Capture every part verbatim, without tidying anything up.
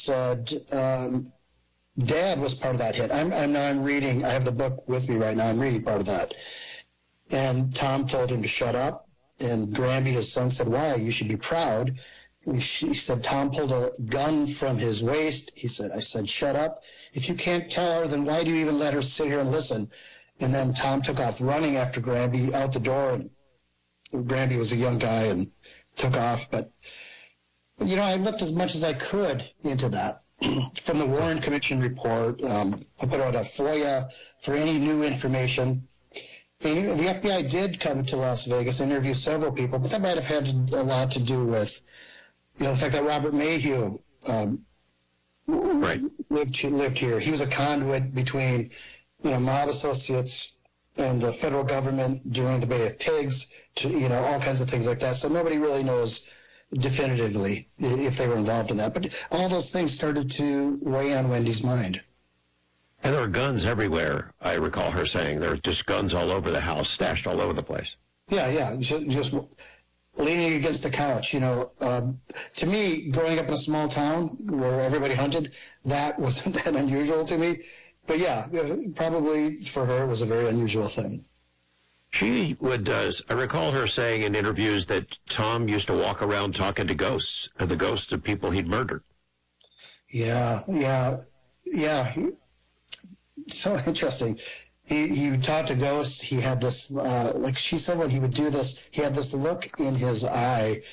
said um, Dad was part of that hit. I'm, I'm now I'm reading. I have the book with me right now. I'm reading part of that. And Tom told him to shut up. And Granby, his son, said, "Why? You should be proud." And she said, Tom pulled a gun from his waist. He said, I said, "Shut up. If you can't tell her, then why do you even let her sit here and listen?" And then Tom took off running after Granby out the door. And Granby was a young guy and took off. But, you know, I looked as much as I could into that. From the Warren Commission report, um, I put out a FOIA for any new information. And the F B I did come to Las Vegas and interview several people, but that might have had a lot to do with, you know, the fact that Robert Mayhew um, right. lived, lived here. He was a conduit between, you know, mob associates and the federal government during the Bay of Pigs, to, you know, all kinds of things like that. So nobody really knows definitively if they were involved in that. But all those things started to weigh on Wendy's mind. And there were guns everywhere, I recall her saying. There were just guns all over the house, stashed all over the place. Yeah, yeah, just, just leaning against the couch, you know. Um, to me, growing up in a small town where everybody hunted, that wasn't that unusual to me. But yeah, probably for her it was a very unusual thing. She would, uh, I recall her saying in interviews that Tom used to walk around talking to ghosts, uh, the ghosts of people he'd murdered. Yeah, yeah, yeah. So interesting. He, he talked to ghosts. He had this, uh, like she said, when he would do this, he had this look in his eye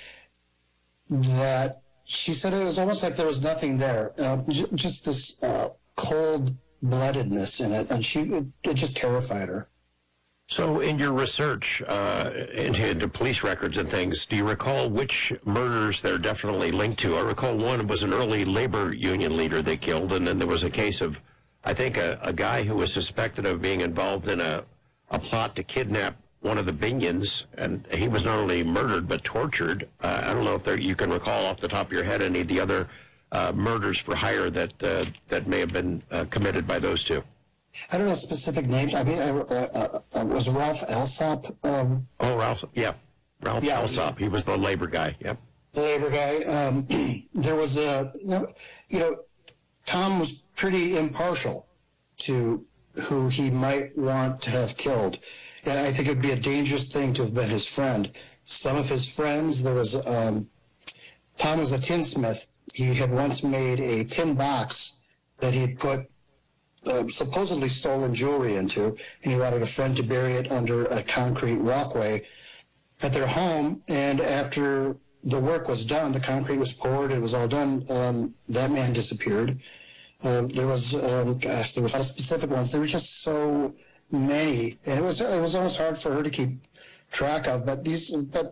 that she said it was almost like there was nothing there. Um, j- just this uh, cold-bloodedness in it, and she it, it just terrified her. So in your research uh, into, into police records and things, do you recall which murders they're definitely linked to? I recall one was an early labor union leader they killed, and then there was a case of, I think, a, a guy who was suspected of being involved in a, a plot to kidnap one of the Binions, and he was not only murdered but tortured. Uh, I don't know if there, you can recall off the top of your head any of the other uh, murders for hire that uh, that may have been uh, committed by those two. I don't know specific names. I mean, uh, uh, uh, was Ralph Alsop? Um, oh, Ralph, yeah. Ralph yeah, Alsop. He was the labor guy, yep. The labor guy. Um, there was a, you know, Tom was pretty impartial to who he might want to have killed. And I think it would be a dangerous thing to have been his friend. Some of his friends, there was, um, Tom was a tinsmith. He had once made a tin box that he'd put Uh, supposedly stolen jewelry into, and he wanted a friend to bury it under a concrete walkway at their home. And after the work was done, the concrete was poured, it was all done, um, that man disappeared. Uh, there was, um, gosh, there was a lot of specific ones. There were just so many, and it was it was almost hard for her to keep track of. But these, but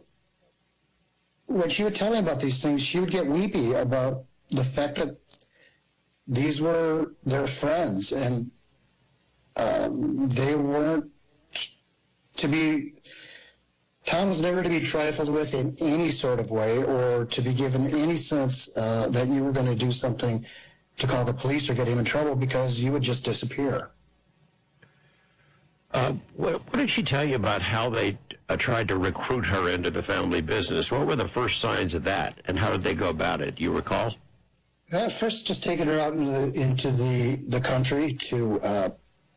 when she would tell me about these things, she would get weepy about the fact that these were their friends, and um, they weren't to be, Tom was never to be trifled with in any sort of way, or to be given any sense uh, that you were going to do something to call the police or get him in trouble, because you would just disappear. Uh, what, what did she tell you about how they uh, tried to recruit her into the family business? What were the first signs of that, and how did they go about it? Do you recall? Uh, first, just taking her out into the, into the, the country to uh,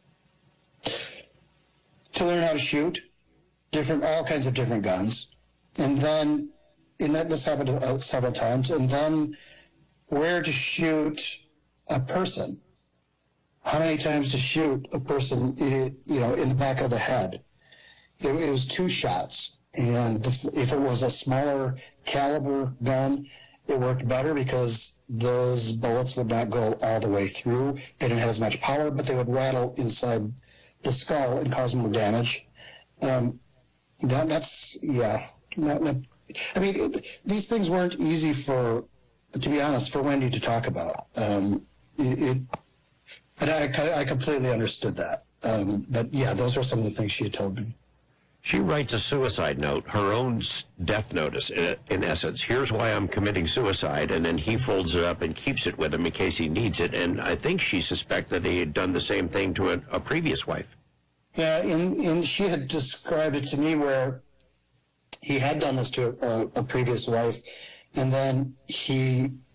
to learn how to shoot different, all kinds of different guns, and then, and that this happened uh, several times, and then where to shoot a person, how many times to shoot a person, you know, in the back of the head. It, it was two shots, and the, if it was a smaller caliber gun, it worked better because those bullets would not go all the way through. They didn't have as much power, but they would rattle inside the skull and cause more damage. Um, that, that's, yeah. That, that, I mean, it, these things weren't easy for, to be honest, for Wendy to talk about. Um, it, it, but I, I completely understood that. Um, but yeah, those are some of the things she had told me. She writes a suicide note, her own death notice, in, in essence. Here's why I'm committing suicide, and then he folds it up and keeps it with him in case he needs it. And I think she suspected that he had done the same thing to a, a previous wife. Yeah, and, and she had described it to me where he had done this to a, a previous wife, and then he